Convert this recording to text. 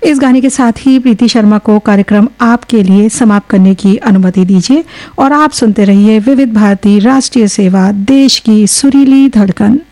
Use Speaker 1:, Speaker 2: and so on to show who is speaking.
Speaker 1: इस गाने के साथ ही प्रीति शर्मा को कार्यक्रम आपके लिए समाप्त करने की अनुमति दीजिए और आप सुनते रहिए विविध भारती राष्ट्रीय सेवा, देश की सुरीली धड़कन।